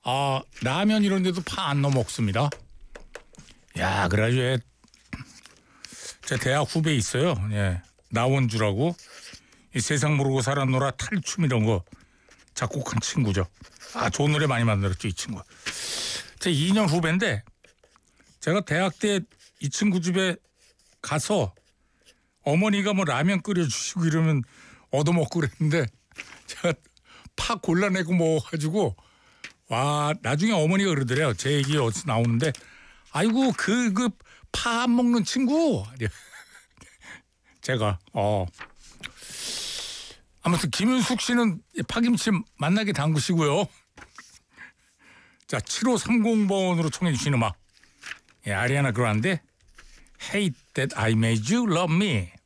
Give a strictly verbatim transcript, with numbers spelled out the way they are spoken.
아, 라면 이런 데도 파 안 넣어 먹습니다. 야, 그래가지고 제 대학 후배 있어요. 예, 나원주라고. 이 세상 모르고 살았노라 탈춤 이런 거 작곡한 친구죠. 아, 좋은 노래 많이 만들었죠, 이 친구. 제 이 년 후배인데 제가 대학 때 이 친구 집에 가서 어머니가 뭐 라면 끓여주시고 이러면 얻어먹고 그랬는데 제가 파 골라내고 먹어가지고 와, 나중에 어머니가 그러더래요. 제 얘기 어디서 나오는데 아이고 그 그 파 안 먹는 친구. 제가 어 아무튼 김윤숙 씨는 파김치 만나게 담그시고요. 자, 칠오삼공 번으로 청해 주신 음악. 예, 아리아나 그란데 Hate That I Made You Love Me.